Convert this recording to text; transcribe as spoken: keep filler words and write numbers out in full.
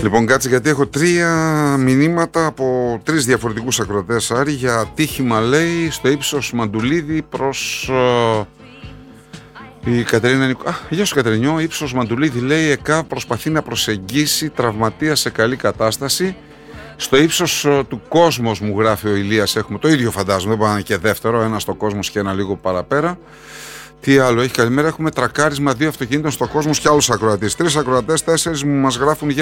Λοιπόν, κάτσε γιατί έχω τρία μηνύματα από τρεις διαφορετικούς ακροατές, Άρη, για ατύχημα, λέει, στο ύψος Μαντουλίδη προς uh, η Κατερίνα Νικο... Α, γεια σου Κατερινιό, ύψος Μαντουλίδη, λέει, ΕΚΑ προσπαθεί να προσεγγίσει τραυματία σε καλή κατάσταση. Στο ύψος uh, του Κόσμος, μου γράφει ο Ηλίας, έχουμε το ίδιο φαντάζομαι, δεν πάνε και δεύτερο, ένα στο Κόσμος και ένα λίγο παραπέρα. Τι άλλο έχει, καλημέρα, έχουμε τρακάρισμα δύο αυτοκινήτων στο Κόσμος και άλλους ακροατές. Τρεις ακροατές, τέσσερις μου μας γράφουν